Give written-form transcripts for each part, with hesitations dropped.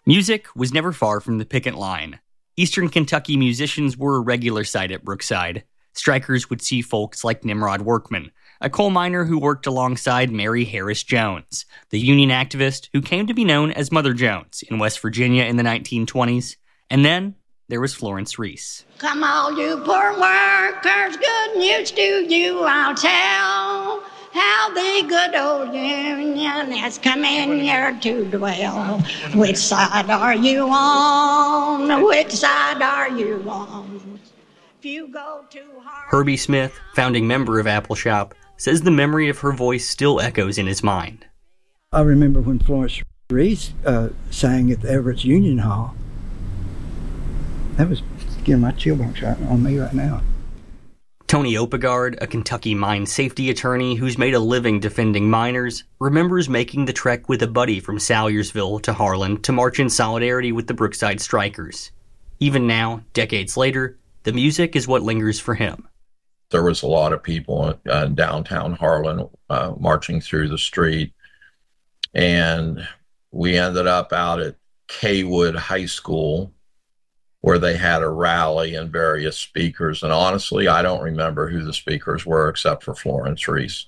Music was never far from the picket line. Eastern Kentucky musicians were a regular sight at Brookside. Strikers would see folks like Nimrod Workman, a coal miner who worked alongside Mary Harris Jones, the union activist who came to be known as Mother Jones in West Virginia in the 1920s. And then there was Florence Reese. Come all you poor workers, good news to you I'll tell. How the good old Union has come in here to dwell. Which side are you on? Which side are you on? If you go too hard... Herbie Smith, founding member of Appalshop, says the memory of her voice still echoes in his mind. I remember when Florence Reese sang at the Everett's Union Hall. That was getting my chill bumps right on me right now. Tony Opegard, a Kentucky mine safety attorney who's made a living defending miners, remembers making the trek with a buddy from Salyersville to Harlan to march in solidarity with the Brookside strikers. Even now, decades later, the music is what lingers for him. There was a lot of people in downtown Harlan marching through the street, and we ended up out at Kaywood High School, where they had a rally and various speakers. And honestly, I don't remember who the speakers were except for Florence Reese.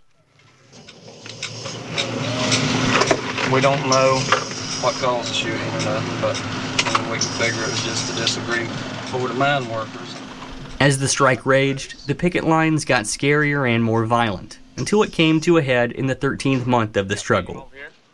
We don't know what caused the shooting or nothing, but we can figure it was just a disagreement for the mine workers. As the strike raged, the picket lines got scarier and more violent, until it came to a head in the 13th month of the struggle.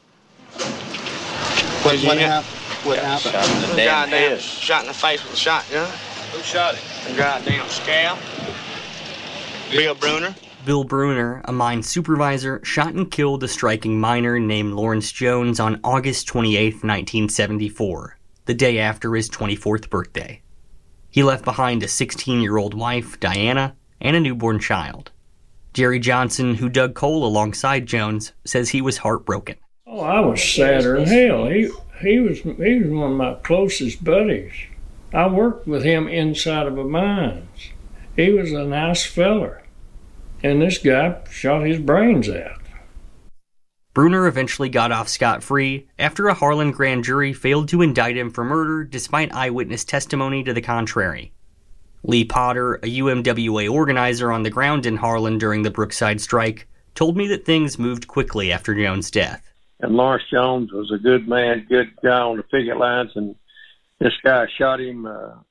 What happened? What happened? Shot in the face with a shotgun. Who shot him? The goddamn scab. Bill Bruner. Bill Bruner, a mine supervisor, shot and killed a striking miner named Lawrence Jones on August 28, 1974, the day after his 24th birthday. He left behind a 16-year-old wife, Diana, and a newborn child. Jerry Johnson, who dug coal alongside Jones, says he was heartbroken. Oh, I was sadder than hell. He was one of my closest buddies. I worked with him inside of a mines. He was a nice feller. And this guy shot his brains out. Bruner eventually got off scot-free after a Harlan grand jury failed to indict him for murder despite eyewitness testimony to the contrary. Lee Potter, a UMWA organizer on the ground in Harlan during the Brookside strike, told me that things moved quickly after Jones' death. And Lawrence Jones was a good man, good guy on the picket lines, and this guy shot him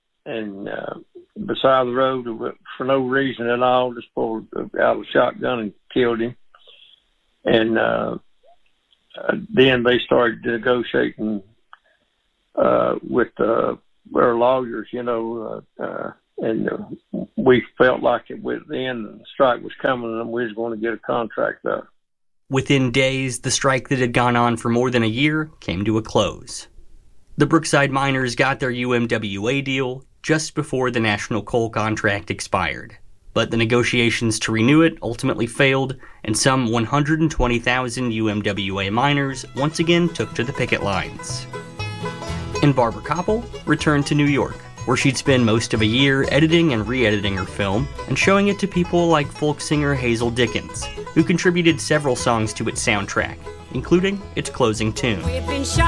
beside the road for no reason at all, just pulled out a shotgun and killed him. And then they started negotiating with our lawyers, and we felt like with the end of the strike was coming and we was going to get a contract there. Within days, the strike that had gone on for more than a year came to a close. The Brookside miners got their UMWA deal just before the national coal contract expired. But the negotiations to renew it ultimately failed, and some 120,000 UMWA miners once again took to the picket lines. And Barbara Koppel returned to New York, where she'd spend most of a year editing and re-editing her film and showing it to people like folk singer Hazel Dickens, who contributed several songs to its soundtrack, including its closing tune.